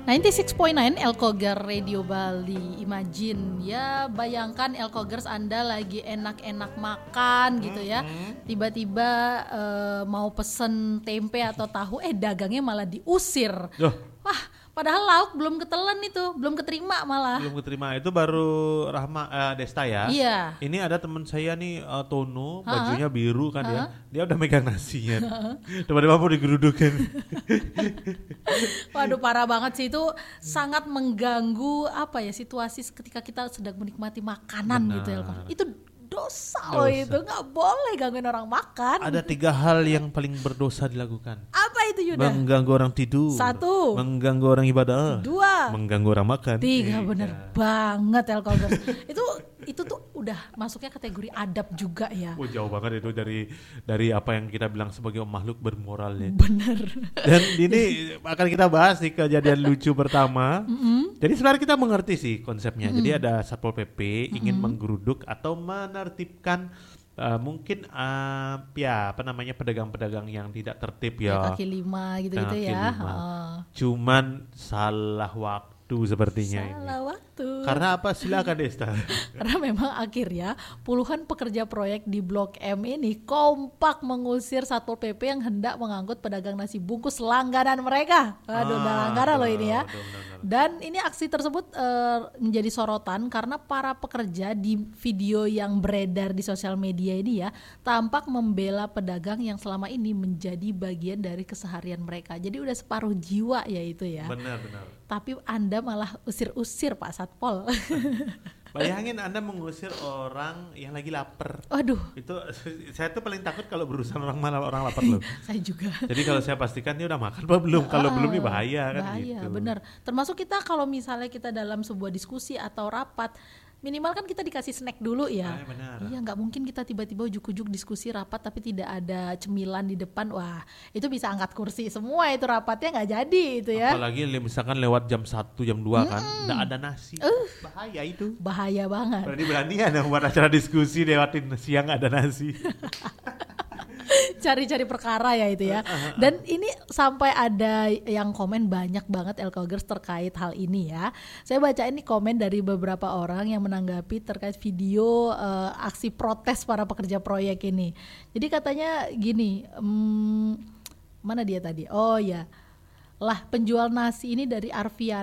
96.9 Elkogar Radio Bali. Imagine ya, bayangkan Elkogers Anda lagi enak-enak makan gitu ya. Tiba-tiba mau pesen tempe atau tahu, dagangnya malah diusir. Wah, padahal lauk belum ketelan itu, belum keterima malah. Belum keterima, itu baru Rahma Desta ya. Iya. Ini ada teman saya nih Tono, bajunya biru kan ya. Dia udah megang nasinya. Tiba-tiba mau digerudukin. Waduh, parah banget sih, itu sangat mengganggu situasi ketika kita sedang menikmati makanan. Benar. Gitu ya. Itu dosa loh, itu nggak boleh gangguin orang makan. Ada 3 hal yang paling berdosa dilakukan. Apa itu, Yuda? Mengganggu orang tidur. 1. Mengganggu orang ibadah. 2. Mengganggu orang makan. 3. Bener banget Elkogers. itu tuh udah masuknya kategori adab juga ya. Jauh banget itu dari apa yang kita bilang sebagai makhluk bermoral ya. Bener. Dan ini akan kita bahas di kejadian lucu pertama. Jadi sebenarnya kita mengerti sih konsepnya. Jadi ada Satpol PP ingin menggeruduk atau menertibkan mungkin pedagang-pedagang yang tidak tertib ya. Kaki 5 gitu-gitu ya. Cuman salah waktu sepertinya ini. Salah waktu. Karena apa? Silakan Desta. Karena memang akhirnya puluhan pekerja proyek di Blok M ini kompak mengusir Satpol PP yang hendak mengangkut pedagang nasi bungkus langganan mereka. Udah langganan loh ini ya. Dan ini aksi tersebut menjadi sorotan karena para pekerja di video yang beredar di sosial media ini ya tampak membela pedagang yang selama ini menjadi bagian dari keseharian mereka. Jadi udah separuh jiwa ya itu ya. Benar. Tapi Anda malah usir-usir Pak Satpol. Bayangin Anda mengusir orang yang lagi lapar. Aduh. Itu saya tuh paling takut kalau berurusan orang lapar loh. Saya juga. Jadi kalau saya pastikan dia udah makan apa belum. Kalau belum nih bahaya kan. Bahaya, gitu. bener. Termasuk kita kalau misalnya kita dalam sebuah diskusi atau rapat, minimal kan kita dikasih snack dulu ya. Benar. Iya, nggak mungkin kita tiba-tiba ujuk-ujuk diskusi rapat tapi tidak ada cemilan di depan. Wah, itu bisa angkat kursi semua, itu rapatnya nggak jadi itu ya. Apalagi misalkan lewat jam 1, jam 2 kan, nggak ada nasi. Bahaya itu. Bahaya banget. Berani ya buat acara diskusi lewatin siang nggak ada nasi. Cari-cari perkara ya itu ya. Dan ini sampai ada yang komen banyak banget Elkogers terkait hal ini ya. Saya baca ini komen dari beberapa orang yang menanggapi terkait video aksi protes para pekerja proyek ini. Jadi katanya gini, mana dia tadi? Oh ya, lah penjual nasi ini dari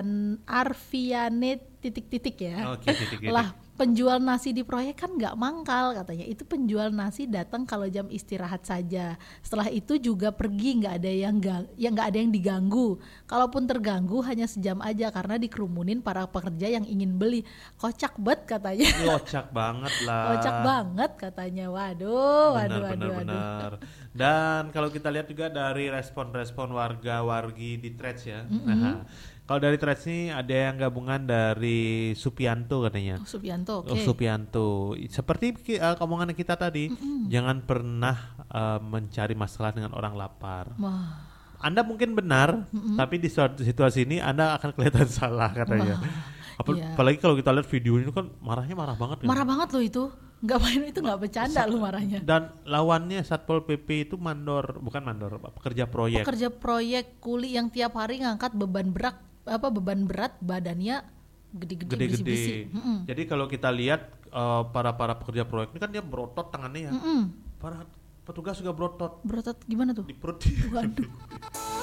Arfiane titik-titik ya. Oke, titik-titik. Lah penjual nasi di proyek kan nggak mangkal katanya. Itu penjual nasi datang kalau jam istirahat saja. Setelah itu juga pergi, nggak ada yang diganggu. Kalaupun terganggu hanya sejam aja karena dikerumunin para pekerja yang ingin beli. Kocak banget katanya. Kocak banget lah. Kocak banget katanya. Waduh. Benar. Dan kalau kita lihat juga dari respon-respon wargi di threads ya. Nah, kalau dari threads ini ada yang gabungan dari Supianto katanya. Supianto, oke. Supianto. Seperti omongan kita tadi, jangan pernah mencari masalah dengan orang lapar. Wah. Anda mungkin benar, tapi di suatu situasi ini Anda akan kelihatan salah katanya. Apalagi kalau kita lihat videonya itu kan marah banget. Marah banget loh itu. Nggak main itu, nggak bercanda lu marahnya. Dan lawannya Satpol PP itu pekerja proyek. Pekerja proyek kuli yang tiap hari ngangkat beban berat badannya gede-gede. Bisi-bisi. Jadi kalau kita lihat para pekerja proyek ini kan dia berotot tangannya ya. Para petugas juga berotot. Berotot gimana tuh? Di perut. Waduh.